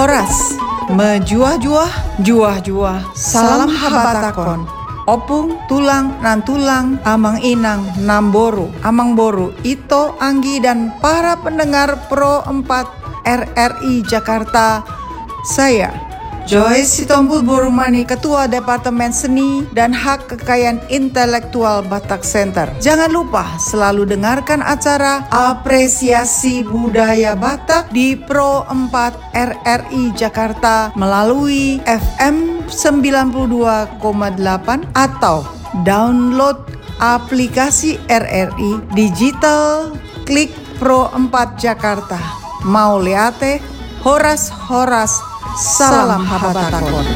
Horas, mejuah-juah, juah-juah, salam habatakon. Opung, tulang, nan tulang, amang inang, namboro, amang boru, ito, anggi, dan para pendengar Pro 4 RRI Jakarta. Saya, Joyce Sitompul Borumani, Ketua Departemen Seni dan Hak Kekayaan Intelektual Batak Center. Jangan lupa selalu dengarkan acara Apresiasi Budaya Batak di Pro 4 RRI Jakarta melalui FM 92,8 atau download aplikasi RRI Digital, klik Pro 4 Jakarta. Mau liate, horas, salam habatakon.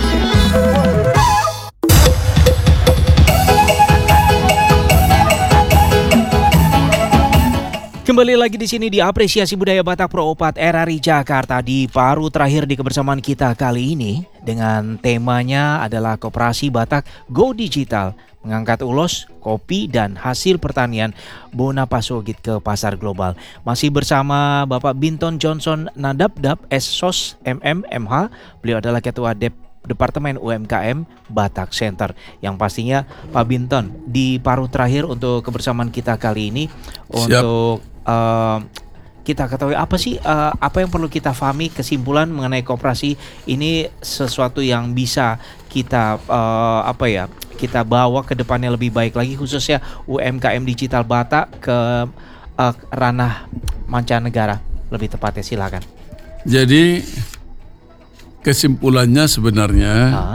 Kembali lagi di sini di Apresiasi Budaya Batak Pro 4 RRI Jakarta di paruh terakhir di kebersamaan kita kali ini dengan temanya adalah Koperasi Batak Go Digital, mengangkat ulos, kopi dan hasil pertanian Bona Pasogit ke pasar global. Masih bersama Bapak Binton Johnson Nadabdab SSOS MMMH. Beliau adalah Ketua Departemen UMKM Batak Center. Yang pastinya Pak Binton di paruh terakhir untuk kebersamaan kita kali ini. Untuk kita ketahui apa yang perlu kita pahami, kesimpulan mengenai koperasi ini sesuatu yang bisa kita kita bawa ke depannya lebih baik lagi, khususnya UMKM digital Batak ke ranah mancanegara lebih tepatnya. Silakan. Jadi kesimpulannya sebenarnya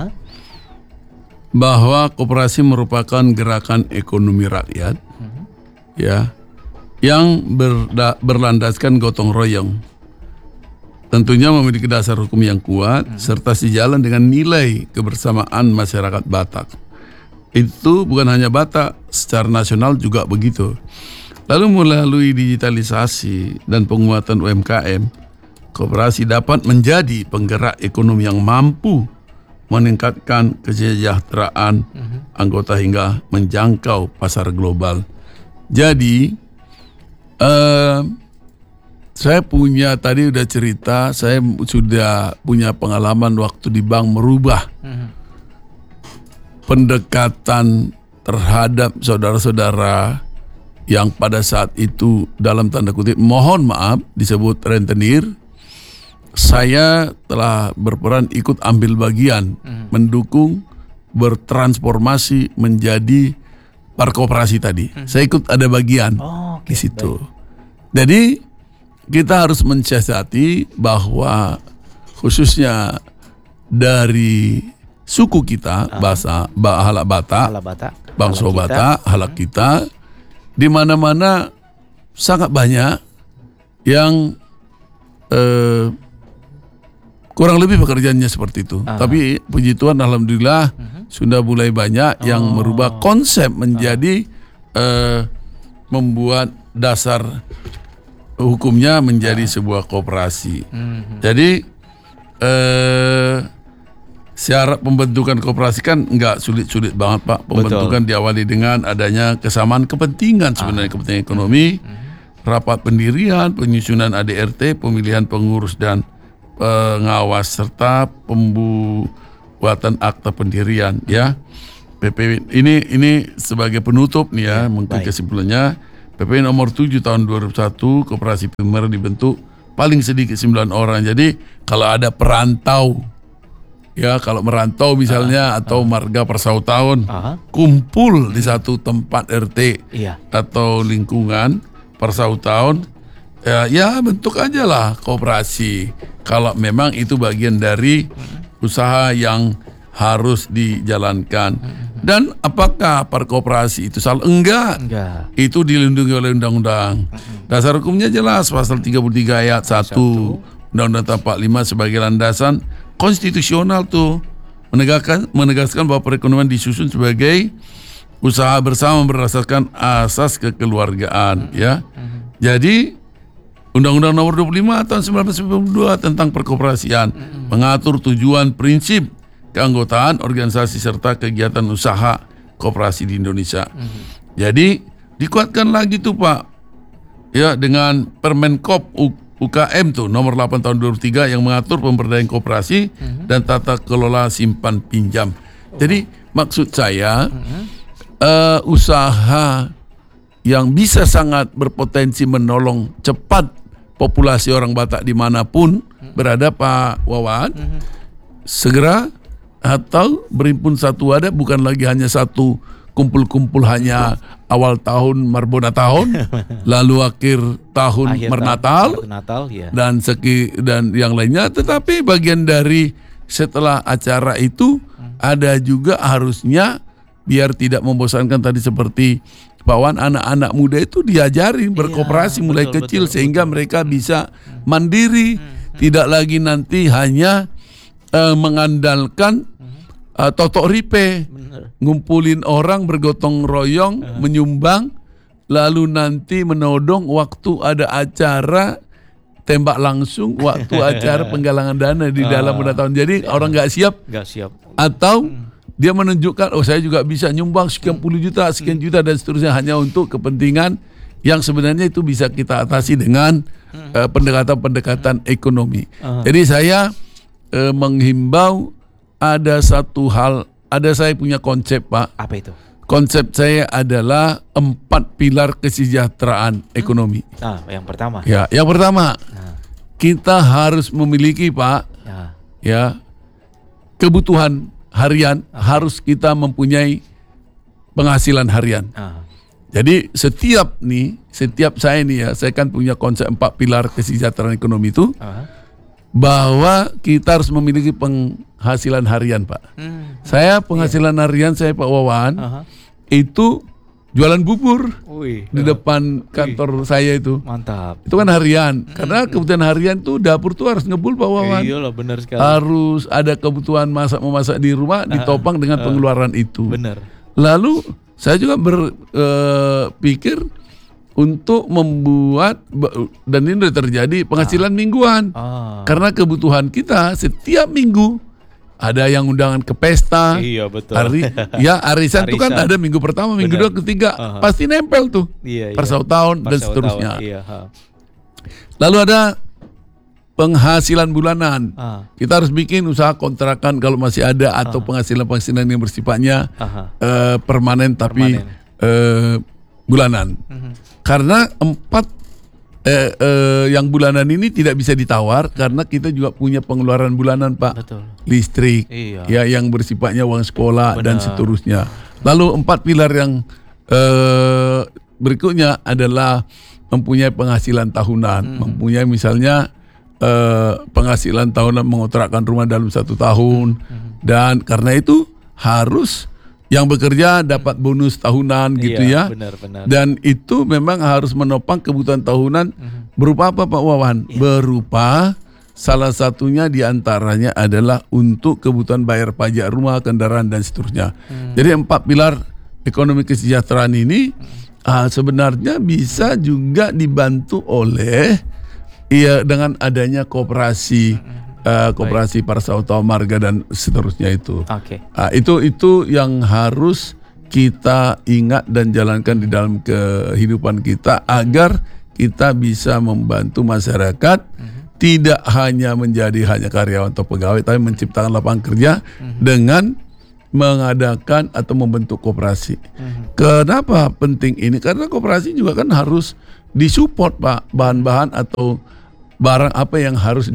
bahwa koperasi merupakan gerakan ekonomi rakyat ya, yang berlandaskan gotong royong. Tentunya memiliki dasar hukum yang kuat serta sejalan dengan nilai kebersamaan masyarakat Batak. Itu bukan hanya Batak, secara nasional juga begitu. Lalu melalui digitalisasi dan penguatan UMKM, koperasi dapat menjadi penggerak ekonomi yang mampu meningkatkan kesejahteraan anggota hingga menjangkau pasar global. Jadi saya tadi udah cerita, saya sudah punya pengalaman waktu di bank merubah pendekatan terhadap saudara-saudara yang pada saat itu dalam tanda kutip mohon maaf disebut rentenir. Saya telah berperan ikut ambil bagian mendukung bertransformasi menjadi parkoperasi tadi. Saya ikut ada bagian di situ. Baik. Jadi kita harus mensiasati bahwa khususnya dari suku kita, bahasa halak Batak, bangsa Batak, halak kita, di mana-mana sangat banyak yang kurang lebih pekerjaannya seperti itu. Tapi puji Tuhan, alhamdulillah sudah mulai banyak yang merubah konsep menjadi membuat dasar hukumnya menjadi sebuah koperasi. Jadi syarat pembentukan koperasi kan nggak sulit-sulit banget Pak. Pembentukan diawali dengan adanya kesamaan kepentingan, sebenarnya kepentingan ekonomi, rapat pendirian, penyusunan ADRT, pemilihan pengurus dan pengawas serta pembuatan akta pendirian ya. PP ini sebagai penutup nih ya, mungkin kesimpulannya PP nomor 7 tahun 2001 koperasi primer dibentuk paling sedikit 9 orang. Jadi kalau ada perantau ya, kalau merantau misalnya atau marga persautahun kumpul di satu tempat RT atau lingkungan persautahun ya bentuk aja lah koperasi kalau memang itu bagian dari usaha yang harus dijalankan. Dan apakah perkoperasi itu salah? Enggak. Itu dilindungi oleh undang-undang. Dasar hukumnya jelas, pasal 33 ayat 1 Undang-Undang 45 sebagai landasan konstitusional tuh menegaskan bahwa perekonomian disusun sebagai usaha bersama berdasarkan asas kekeluargaan ya. Jadi Undang-Undang Nomor 25 tahun 1992 tentang perkoperasian mengatur tujuan, prinsip, keanggotaan, organisasi serta kegiatan usaha koperasi di Indonesia. Jadi dikuatkan lagi tuh Pak ya dengan Permenkop UKM tuh nomor 8 tahun 2003 yang mengatur pemberdayaan koperasi dan tata kelola simpan pinjam. Jadi maksud saya usaha yang bisa sangat berpotensi menolong cepat populasi orang Batak dimanapun berada, Pak Wawan, segera atau berhimpun satu wadah, bukan lagi hanya satu kumpul-kumpul hanya awal tahun Marbona tahun, lalu akhir tahun Mernatal, ya. dan yang lainnya, tetapi bagian dari setelah acara itu ada juga harusnya biar tidak membosankan tadi seperti Pak Wan, anak-anak muda itu diajari berkooperasi mulai kecil sehingga mereka bisa mandiri, tidak lagi nanti hanya mengandalkan totok ripe, ngumpulin orang bergotong royong, menyumbang, lalu nanti menodong waktu ada acara tembak langsung, waktu acara penggalangan dana di dalam tahun. Jadi orang nggak siap, atau dia menunjukkan, oh saya juga bisa nyumbang sekian puluh juta, sekian juta dan seterusnya, hanya untuk kepentingan yang sebenarnya itu bisa kita atasi dengan pendekatan-pendekatan ekonomi. Jadi saya menghimbau ada satu hal, saya punya konsep, Pak. Apa itu? Konsep saya adalah 4 pilar kesejahteraan ekonomi. Yang pertama. Ya, yang pertama, kita harus memiliki, Pak, kebutuhan harian, harus kita mempunyai penghasilan harian. Jadi setiap saya kan punya konsep 4 pilar kesejahteraan ekonomi itu, bahwa kita harus memiliki penghasilan harian, Pak. Saya penghasilan harian saya, Pak Wawan, itu jualan bubur di depan kantor saya itu. Mantap. Itu kan harian. Karena kebutuhan harian tuh dapur tuh harus ngebul, Pak Wawan. Iyalah, benar sekali. Harus ada kebutuhan memasak di rumah, ditopang dengan pengeluaran itu. Benar. Lalu saya juga berpikir untuk membuat, dan ini sudah terjadi, penghasilan mingguan. Karena kebutuhan kita setiap minggu ada yang undangan ke pesta. Iya, betul. Arisan itu kan ada minggu pertama, minggu kedua, ketiga, pasti nempel tuh. Persau tahun dan seterusnya. Lalu ada penghasilan bulanan. Kita harus bikin usaha kontrakan kalau masih ada, atau penghasilan yang bersifatnya permanen tapi bulanan. Karena 4 yang bulanan ini tidak bisa ditawar karena kita juga punya pengeluaran bulanan, Pak. Betul. Listrik, yang bersifatnya uang sekolah dan seterusnya. Lalu 4 pilar yang berikutnya adalah mempunyai penghasilan tahunan, mempunyai misalnya penghasilan tahunan mengontrakkan rumah dalam 1 tahun, dan karena itu harus yang bekerja dapat bonus tahunan gitu ya. Benar. Dan itu memang harus menopang kebutuhan tahunan berupa apa, Pak Wawan? Berupa salah satunya diantaranya adalah untuk kebutuhan bayar pajak rumah, kendaraan dan seterusnya. Jadi 4 pilar ekonomi kesejahteraan ini sebenarnya bisa juga dibantu oleh dengan adanya koperasi. Koperasi Parsauta Marga dan seterusnya itu. Itu yang harus kita ingat dan jalankan di dalam kehidupan kita agar kita bisa membantu masyarakat tidak hanya menjadi hanya karyawan atau pegawai, tapi menciptakan lapangan kerja dengan mengadakan atau membentuk koperasi. Kenapa penting ini? Karena koperasi juga kan harus disupport, Pak, bahan-bahan atau barang apa yang harus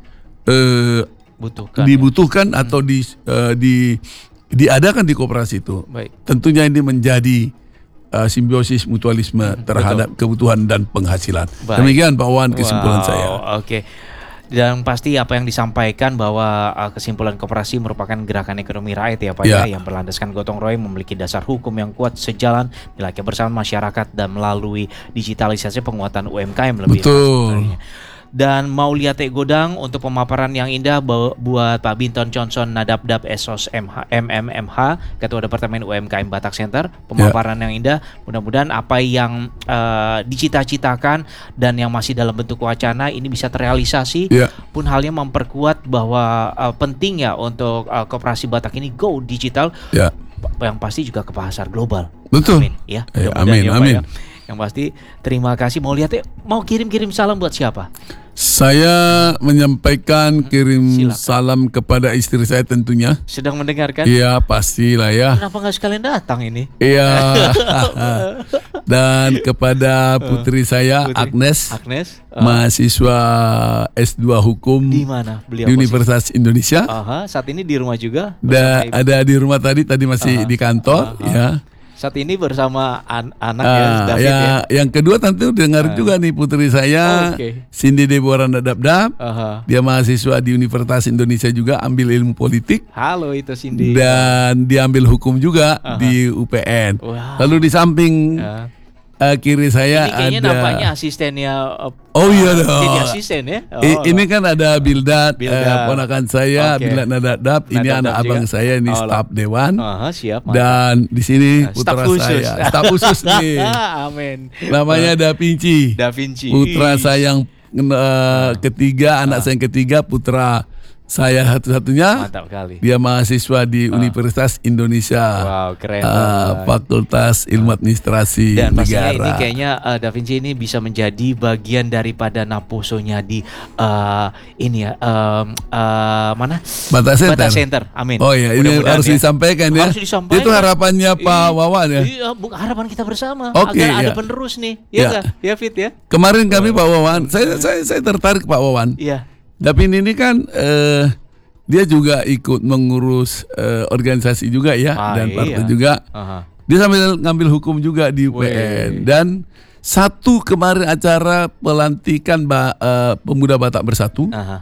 dibutuhkan atau diadakan di koperasi itu. Tentunya ini menjadi simbiosis mutualisme terhadap kebutuhan dan penghasilan. Demikian, Pak Wan, kesimpulan saya. Dan pasti apa yang disampaikan bahwa kesimpulan koperasi merupakan gerakan ekonomi rakyat ya, Pak, yang berlandaskan gotong royong, memiliki dasar hukum yang kuat, sejalan nilai bersama masyarakat, dan melalui digitalisasi penguatan UMKM lebih. Betul. Dan mau lihat Godang untuk pemaparan yang indah buat Pak Binton Johnson Nadabdab Esos MMMH, Ketua Departemen UMKM Batak Center. Pemaparan yang indah, mudah-mudahan apa yang dicita-citakan dan yang masih dalam bentuk wacana ini bisa terrealisasi. Pun halnya memperkuat bahwa pentingnya untuk koperasi Batak ini go digital, yang pasti juga ke pasar global. Betul. Amin ya. Amin. Yang pasti terima kasih. Mau lihat ya, mau kirim-kirim salam buat siapa? Saya menyampaikan kirim Silakan. salam kepada istri saya tentunya. Sedang mendengarkan? Iya, pastilah ya. Kenapa nggak sekalian datang ini? Iya. Dan kepada putri saya Putri. Agnes, Agnes, mahasiswa S2 Hukum di mana beliau? di Universitas Indonesia. Aha, saat ini di rumah juga. Ada di rumah tadi masih di kantor ya. Saat ini bersama anak ya, David ya. Yang kedua tentu dengar juga nih putri saya, Oke. Cindy Deborah Nadabdab. Aha. Dia mahasiswa di Universitas Indonesia juga, ambil ilmu politik. Halo, itu Cindy. Dan dia ambil hukum juga di UPN. Wow. Lalu di samping kiri saya Ini kayaknya ada. nampaknya asistennya. Oh iya dong. Jadi asisten ya. Ini kan ada Bildad, ponakan saya, Oke. Bildad Nadabdab. Ini Nadabdab anak juga. abang saya, ini staf dewan. Aha, siap. mantap. Dan di sini putra Staf khusus. saya, staf khusus nih. Amin. Namanya Da Vinci. Da Vinci. Putra saya yang ketiga, anak saya yang ketiga, putra saya satu-satunya. Mantap kali. Dia mahasiswa di Universitas Indonesia. Wow, keren. Fakultas Ilmu Administrasi Dan pastinya Negara. ini kayaknya Da Vinci ini bisa menjadi bagian daripada naposonya di ini ya mana? Batak Center. Batak Center. Amin. Oh iya, ini Mudah-mudahan harus ya. disampaikan ya. Harus disampaikan. Itu harapannya Pak Wawan ya. Iya, harapan kita bersama Oke, agar ada ya. penerus nih. Ya. Ya kan? Ya Fit ya. Kemarin kami Pak Wawan, saya tertarik Pak Wawan. Iya. Davin ini kan dia juga ikut mengurus organisasi juga ya, dan partai juga. Aha. Dia sambil ngambil hukum juga di UPN. Dan satu kemarin acara pelantikan pemuda Batak Bersatu Aha.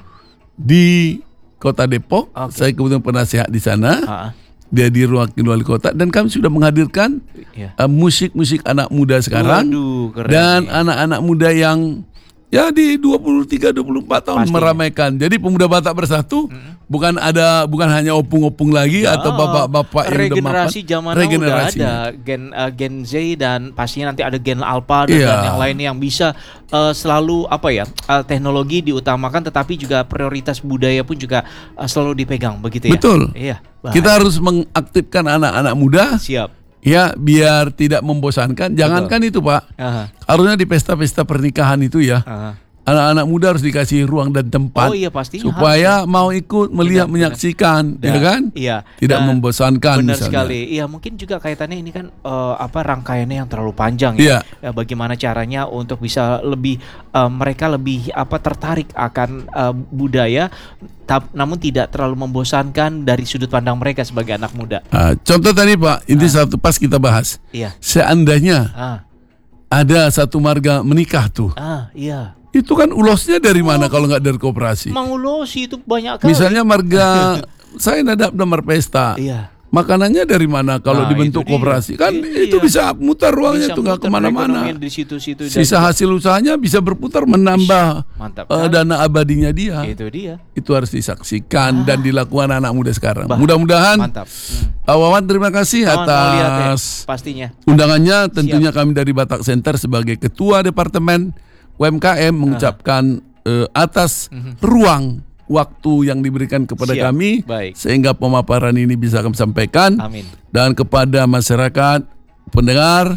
di Kota Depok. Oke. Saya kebetulan penasihat di sana. Aha. Dia di ruang wali kota, dan kami sudah menghadirkan Iya. musik-musik anak muda sekarang. Waduh, keren Dan nih. anak-anak muda yang ya di 23-24 tahun Pastinya. meramaikan. Jadi pemuda Batak Bersatu bukan hanya opung-opung lagi atau bapak-bapak yang regenerasi demapan. zaman now udah ada Gen Z, dan pastinya nanti ada Gen Alpha dan, Iya. dan yang lainnya yang bisa selalu teknologi diutamakan, tetapi juga prioritas budaya pun juga selalu dipegang begitu ya. Betul. Iya. Kita harus mengaktifkan anak-anak muda siap. ya, biar tidak membosankan. Jangankan itu Pak, Aha. harusnya di pesta-pesta pernikahan itu ya, Aha. anak-anak muda harus dikasih ruang dan tempat. Oh iya, pastinya supaya mau ikut melihat, Benar, menyaksikan, ya Dan- kan? Iya. Tidak Dan membosankan benar misalnya. sekali. Iya, mungkin juga kaitannya ini kan rangkaiannya yang terlalu panjang Iya. ya. Bagaimana caranya untuk bisa lebih mereka lebih tertarik akan budaya, namun tidak terlalu membosankan dari sudut pandang mereka sebagai anak muda. Contoh tadi Pak, ini satu pas kita bahas. Iya. Seandainya Ah, ada satu marga menikah tuh, iya. itu kan ulosnya dari mana kalau nggak dari koperasi? Mangulosi itu banyak kali. Misalnya marga saya nadab nomor pesta. Iya. Makanannya dari mana kalau Nah, dibentuk itu dia. koperasi? Kan Iya. itu bisa mutar ruangnya Bisa tuh nggak muter kemana-mana. perekonomian di situ-situ. Sisa hasil usahanya bisa berputar menambah Mantap kali. dana abadinya dia. Itu dia. Itu harus disaksikan dan dilakukan anak muda sekarang. Bah. Mudah-mudahan Mantap. Pak Wawan, terima kasih Kawan mau lihat ya, atas pastinya. undangannya. Tentunya kami dari Batak Center sebagai Ketua Departemen UMKM mengucapkan atas ruang waktu yang diberikan kepada Siap. kami, Baik. sehingga pemaparan ini bisa kami sampaikan. Amin. Dan kepada masyarakat pendengar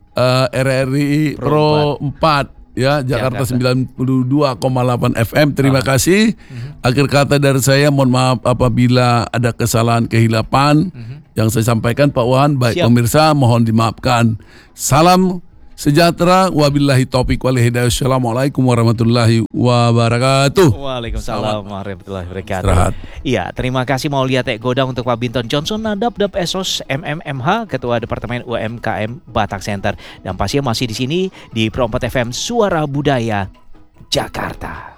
RRI Pro 4 ya, Jakarta 92,8 FM, terima kasih. Akhir kata dari saya, mohon maaf apabila ada kesalahan kehilapan yang saya sampaikan Pak Wawan. Baik Siap. pemirsa, mohon dimaafkan. Salam sejahtera, wabillahi taufiq wal hidayah. Assalamualaikum warahmatullahi wabarakatuh. Waalaikumsalam warahmatullahi wabarakatuh. Istirahat. Iya, terima kasih mau lihat godang untuk Pak Binton Johnson Nadab Esos MMMH, Ketua Departemen UMKM Batak Center. Dan pastinya masih di sini di Pro 4 FM Suara Budaya Jakarta.